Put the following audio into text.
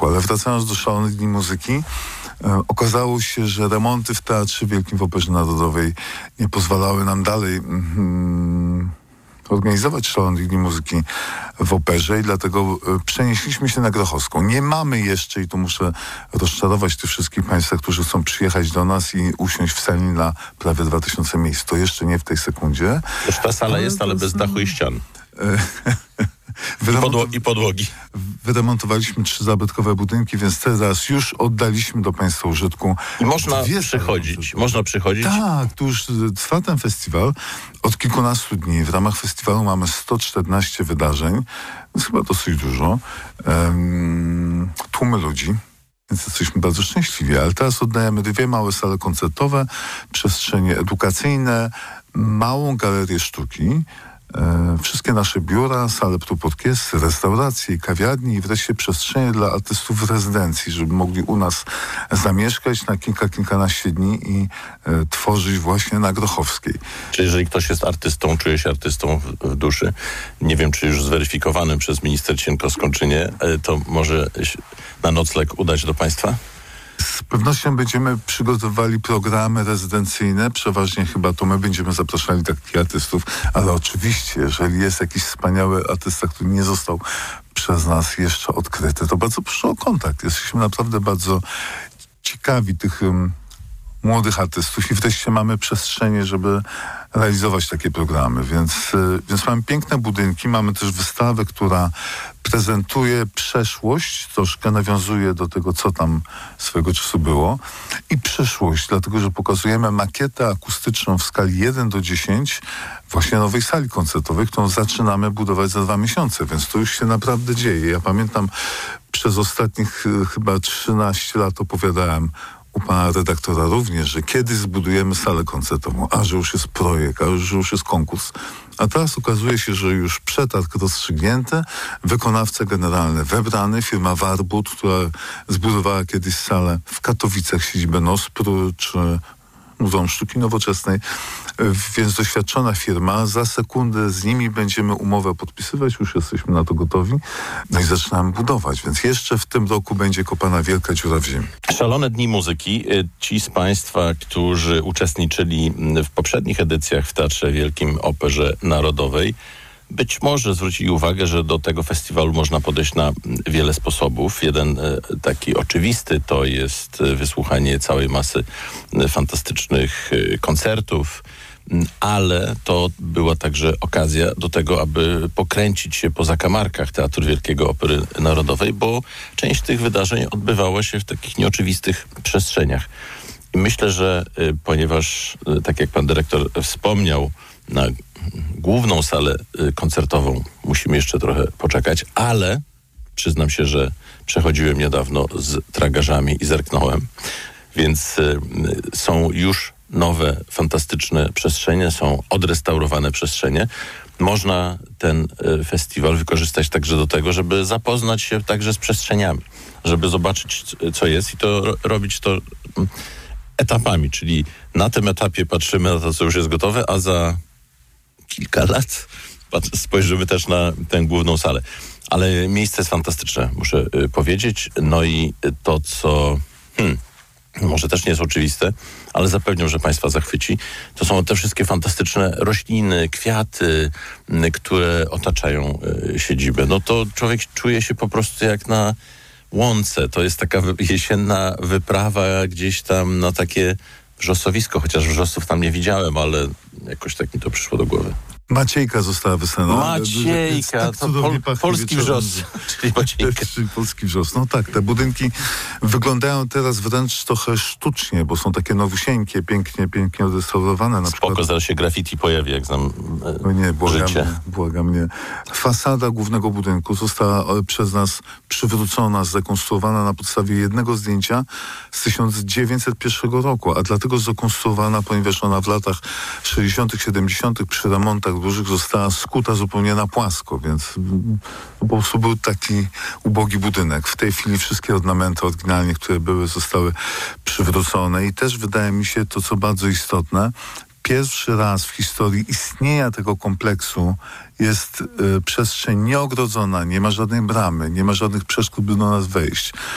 roku. Ale wracając do Szalonych Dni Muzyki, okazało się, że remonty w Teatrze Wielkim w Operze Narodowej nie pozwalały nam dalej organizować Szalonych Dni Muzyki w Operze i dlatego przenieśliśmy się na Grochowską. Nie mamy jeszcze, i tu muszę rozczarować tych wszystkich Państwa, którzy chcą przyjechać do nas i usiąść w sali na prawie 2000 miejsc. To jeszcze nie w tej sekundzie. Już ta sala jest, ale bez dachu i ścian. I podłogi. Wyremontowaliśmy 3 zabytkowe budynki, więc teraz już oddaliśmy do Państwa użytku. I można przychodzić. Tak, tu już trwa ten festiwal od kilkunastu dni. W ramach festiwalu mamy 114 wydarzeń, więc chyba dosyć dużo. Tłumy ludzi. Więc jesteśmy bardzo szczęśliwi, ale teraz oddajemy 2 małe sale koncertowe, przestrzenie edukacyjne, małą galerię sztuki, wszystkie nasze biura, sale prób orkiestry, restauracje, kawiarni i wreszcie przestrzenie dla artystów w rezydencji, żeby mogli u nas zamieszkać na kilkanaście dni i tworzyć właśnie na Grochowskiej. Czyli jeżeli ktoś jest artystą, czuje się artystą w duszy, nie wiem, czy już zweryfikowanym przez minister Cienkowską, czy nie, to może na nocleg udać do Państwa? Z pewnością będziemy przygotowywali programy rezydencyjne, przeważnie chyba to my będziemy zapraszali takich artystów, ale oczywiście, jeżeli jest jakiś wspaniały artysta, który nie został przez nas jeszcze odkryty, to bardzo proszę o kontakt. Jesteśmy naprawdę bardzo ciekawi tych młodych artystów i wreszcie mamy przestrzenie, żeby realizować takie programy, więc mamy piękne budynki, mamy też wystawę, która prezentuje przeszłość, troszkę nawiązuje do tego, co tam swego czasu było i przyszłość, dlatego, że pokazujemy makietę akustyczną w skali 1:10 właśnie nowej sali koncertowej, którą zaczynamy budować za 2 miesiące, więc to już się naprawdę dzieje. Ja pamiętam, przez ostatnich chyba 13 lat opowiadałem u pana redaktora również, że kiedyś zbudujemy salę koncertową, a że już jest projekt, a że już jest konkurs. A teraz okazuje się, że już przetarg rozstrzygnięty, wykonawca generalny wybrany, firma Warbut, która zbudowała kiedyś salę w Katowicach, siedzibę NOSPR-u, czy Muzeum Sztuki Nowoczesnej, więc doświadczona firma. Za sekundę z nimi będziemy umowę podpisywać, już jesteśmy na to gotowi, no i zaczynamy budować, więc jeszcze w tym roku będzie kopana wielka dziura w ziemi. Szalone Dni Muzyki. Ci z Państwa, którzy uczestniczyli w poprzednich edycjach w Teatrze Wielkim Operze Narodowej, być może zwrócili uwagę, że do tego festiwalu można podejść na wiele sposobów. Jeden taki oczywisty to jest wysłuchanie całej masy fantastycznych koncertów, ale to była także okazja do tego, aby pokręcić się po zakamarkach Teatru Wielkiego Opery Narodowej, bo część tych wydarzeń odbywała się w takich nieoczywistych przestrzeniach. I myślę, że ponieważ, tak jak pan dyrektor wspomniał, na główną salę koncertową musimy jeszcze trochę poczekać, ale przyznam się, że przechodziłem niedawno z tragarzami i zerknąłem, więc są już nowe, fantastyczne przestrzenie, są odrestaurowane przestrzenie. Można ten festiwal wykorzystać także do tego, żeby zapoznać się także z przestrzeniami, żeby zobaczyć, co jest i to robić to etapami, czyli na tym etapie patrzymy na to, co już jest gotowe, a za kilka lat spojrzymy też na tę główną salę. Ale miejsce jest fantastyczne, muszę powiedzieć. No i to, co może też nie jest oczywiste, ale zapewniam, że Państwa zachwyci, to są te wszystkie fantastyczne rośliny, kwiaty, które otaczają siedzibę. No to człowiek czuje się po prostu jak na łące. To jest taka jesienna wyprawa gdzieś tam na takie wrzosowisko, chociaż wrzosów tam nie widziałem, ale jakoś tak mi to przyszło do głowy. Maciejka została wysłana. Maciejka, to polski wrzos, czyli Maciejka. Czyli polski wrzos. No tak, te budynki wyglądają teraz wręcz trochę sztucznie, bo są takie nowusieńkie, pięknie odrestaurowane. Na Spoko, przykład. zaraz się graffiti pojawi, jak znam życie. Błagam mnie. Fasada głównego budynku została przez nas przywrócona, zrekonstruowana na podstawie jednego zdjęcia z 1901 roku, a dlatego zrekonstruowana, ponieważ ona w latach 60., 70. przy remontach dużych została skuta zupełnie na płasko, więc po prostu był taki ubogi budynek. W tej chwili wszystkie ornamenty oryginalnie, które były, zostały przywrócone i też wydaje mi się to, co bardzo istotne, pierwszy raz w historii istnienia tego kompleksu jest przestrzeń nieogrodzona, nie ma żadnej bramy, nie ma żadnych przeszkód, by do nas wejść.